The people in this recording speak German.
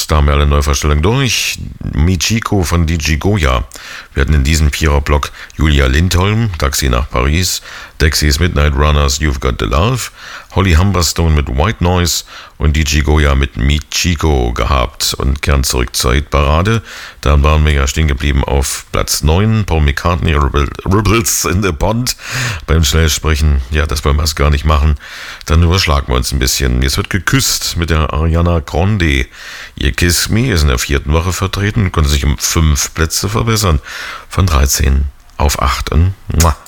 Songs, da haben wir alle Neuvorstellungen durch. Michiko von DJ Goya. Wir hatten in diesem Viererblock Julia Lindholm, Taxi nach Paris, Dexys Midnight Runners, You've Got the Love, Holly Humberstone mit White Noise und DJ Goya mit Michiko gehabt. Und Kern zurück zur Hitparade. Da waren wir ja stehen geblieben auf Platz 9. Paul McCartney, Rebels in the Pond. Beim Schnellsprechen, ja, das wollen wir es gar nicht machen. Dann überschlagen wir uns ein bisschen. Jetzt wird geküsst mit der Ariana Grande. Ihr Kiss Me ist in der 4. Woche vertreten, konnte sich um 5 Plätze verbessern. Von 13 auf 8. Und